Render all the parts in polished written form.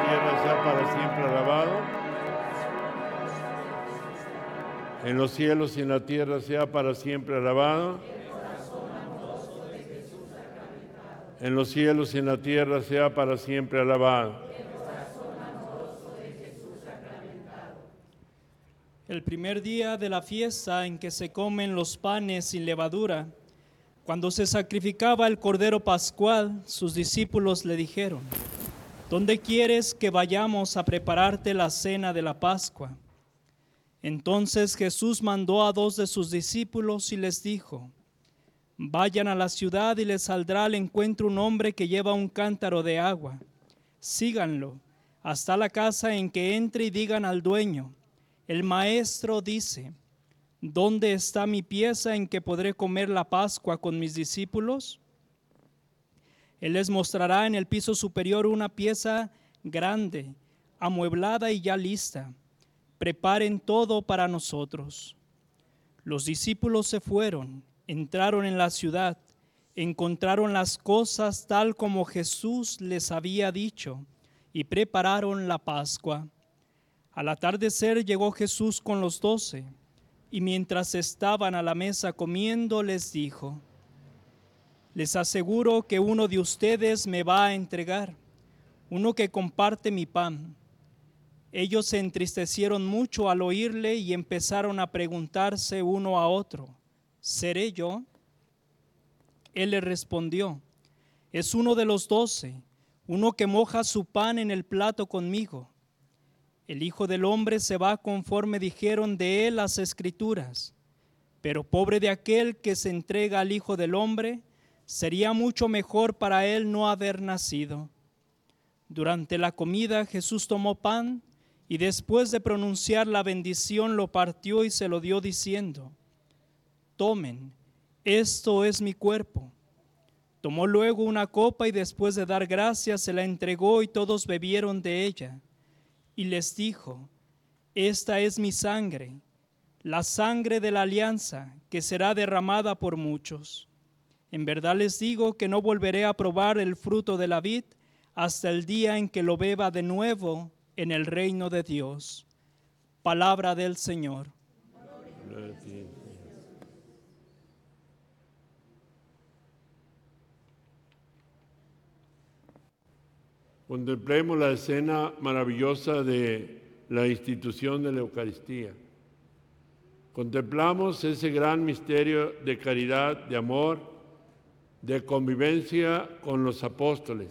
tierra sea para siempre alabado. En los cielos y en la tierra sea para siempre alabado. En los cielos y en la tierra sea para siempre alabado. El primer día de la fiesta en que se comen los panes sin levadura, cuando se sacrificaba el cordero pascual, sus discípulos le dijeron: ¿Dónde quieres que vayamos a prepararte la cena de la Pascua? Entonces Jesús mandó a 2 de sus discípulos y les dijo: Vayan a la ciudad y les saldrá al encuentro un hombre que lleva un cántaro de agua. Síganlo hasta la casa en que entre y digan al dueño: el maestro dice, ¿dónde está mi pieza en que podré comer la Pascua con mis discípulos? Él les mostrará en el piso superior una pieza grande, amueblada y ya lista. Preparen todo para nosotros. Los discípulos se fueron, entraron en la ciudad, encontraron las cosas tal como Jesús les había dicho y prepararon la Pascua. Al atardecer llegó Jesús con los 12 y mientras estaban a la mesa comiendo les dijo: les aseguro que uno de ustedes me va a entregar, uno que comparte mi pan. Ellos se entristecieron mucho al oírle y empezaron a preguntarse uno a otro: ¿seré yo? Él les respondió: es uno de los 12, uno que moja su pan en el plato conmigo. El Hijo del Hombre se va conforme dijeron de él las Escrituras, pero pobre de aquel que se entrega al Hijo del Hombre, sería mucho mejor para él no haber nacido. Durante la comida Jesús tomó pan y después de pronunciar la bendición lo partió y se lo dio diciendo: tomen, esto es mi cuerpo. Tomó luego una copa y después de dar gracias se la entregó y todos bebieron de ella. Y les dijo: esta es mi sangre, la sangre de la alianza que será derramada por muchos. En verdad les digo que no volveré a probar el fruto de la vid hasta el día en que lo beba de nuevo en el reino de Dios. Palabra del Señor. Contemplemos la escena maravillosa de la institución de la Eucaristía. Contemplamos ese gran misterio de caridad, de amor, de convivencia con los apóstoles.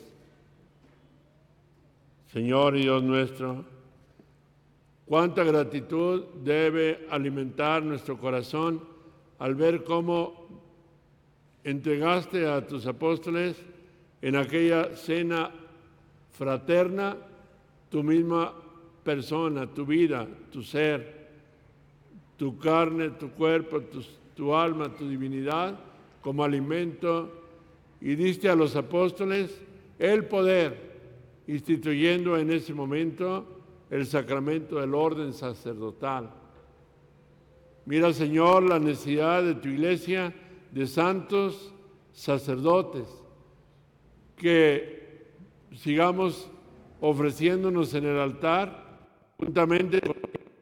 Señor y Dios nuestro, cuánta gratitud debe alimentar nuestro corazón al ver cómo entregaste a tus apóstoles en aquella cena fraterna tu misma persona, tu vida, tu ser, tu carne, tu cuerpo, tu alma, tu divinidad como alimento, y diste a los apóstoles el poder, instituyendo en ese momento el sacramento del orden sacerdotal. Mira, Señor, la necesidad de tu iglesia de santos sacerdotes, que sigamos ofreciéndonos en el altar juntamente con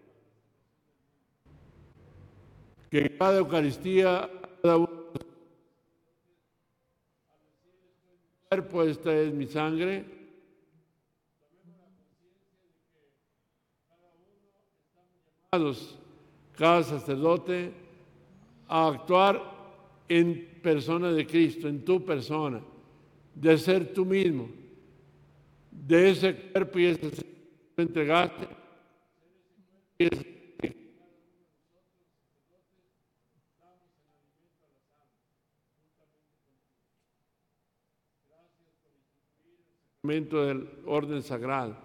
que cada Eucaristía, cada uno de los cuerpo, esta es mi sangre. Cada sacerdote a actuar en persona de Cristo, en tu persona, de ser tú mismo, de ese cuerpo y ese ser que entregaste, y ese sacramento del orden sagrado.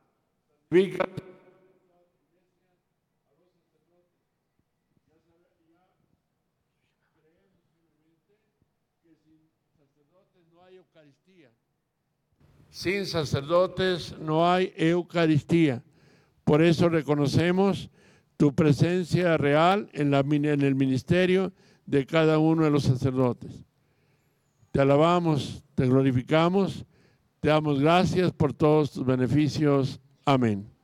Sin sacerdotes no hay Eucaristía. Por eso reconocemos tu presencia real en el ministerio de cada uno de los sacerdotes. Te alabamos, te glorificamos, Te damos gracias por todos tus beneficios. Amén.